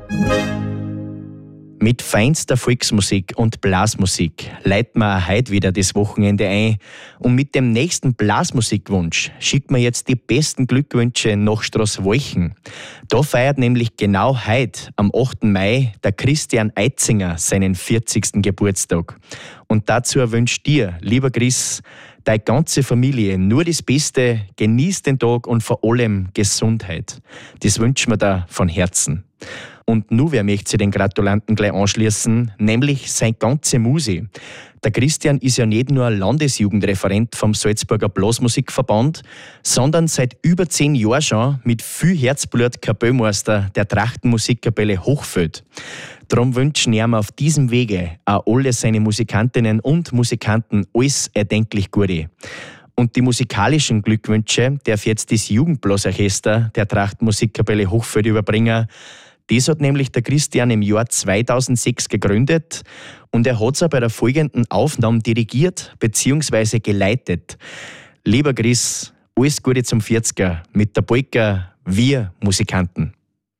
Mit feinster Volksmusik und Blasmusik leiten wir auch heute wieder das Wochenende ein. Und mit dem nächsten Blasmusikwunsch schickt man jetzt die besten Glückwünsche nach Straßwolchen. Da feiert nämlich genau heute, am 8. Mai, der Christian Eitzinger seinen 40. Geburtstag. Und dazu wünscht dir, lieber Chris, deine ganze Familie nur das Beste, genieß den Tag und vor allem Gesundheit. Das wünschen wir dir von Herzen. Und nun wer möchte sich den Gratulanten gleich anschließen, nämlich seine ganze Musi. Der Christian ist ja nicht nur Landesjugendreferent vom Salzburger Blasmusikverband, sondern seit über 10 Jahren schon mit viel Herzblut Kapellmeister der Trachtenmusikkapelle Hochfeld. Darum wünschen wir ihm auf diesem Wege auch alle seine Musikantinnen und Musikanten alles erdenklich Gute. Und die musikalischen Glückwünsche darf jetzt das Jugendblasorchester der Trachtenmusikkapelle Hochfeld überbringen. Das hat nämlich der Christian im Jahr 2006 gegründet und er hat es auch bei der folgenden Aufnahme dirigiert bzw. geleitet. Lieber Chris, alles Gute zum 40er mit der Polka Wir Musikanten.